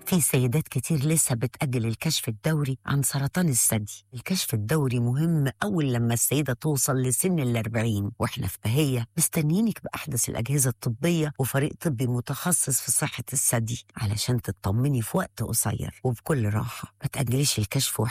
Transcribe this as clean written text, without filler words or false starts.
في سيدات كتير لسه بتأجل الكشف الدوري عن سرطان الثدي. الكشف الدوري مهم أول لما السيدة توصل لسن 40، وإحنا في بهية مستنيينك بأحدث الأجهزة الطبية وفريق طبي متخصص في صحة الثدي علشان تطمني في وقت قصير وبكل راحة. ما تأجليش الكشف